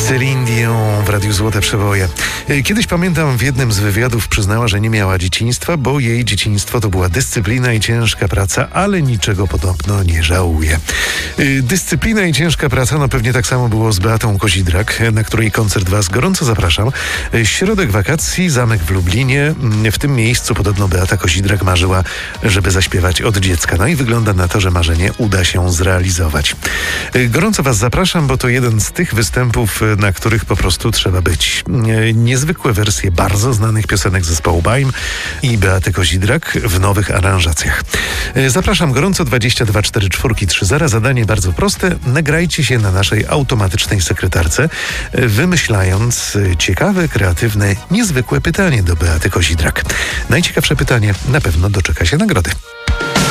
Celine Dion w Radiu Złote Przeboje. Kiedyś pamiętam, w jednym z wywiadów przyznała, że nie miała dzieciństwa, bo jej dzieciństwo to była dyscyplina i ciężka praca, ale niczego podobno nie żałuje. Dyscyplina i ciężka praca, no pewnie tak samo było z Beatą Kozidrak, na której koncert Was gorąco zapraszam. Środek wakacji, zamek w Lublinie. W tym miejscu podobno Beata Kozidrak marzyła, żeby zaśpiewać od dziecka. No i wygląda na to, że marzenie uda się zrealizować. Gorąco Was zapraszam, bo to jeden z tych występów, na których po prostu trzeba być. Niezwykłe wersje bardzo znanych piosenek zespołu Baim i Beaty Kozidrak w nowych aranżacjach. Zapraszam gorąco 22 44 30. Zadanie bardzo proste. Nagrajcie się na naszej automatycznej sekretarce, wymyślając ciekawe, kreatywne, niezwykłe pytanie do Beaty Kozidrak. Najciekawsze pytanie na pewno doczeka się nagrody.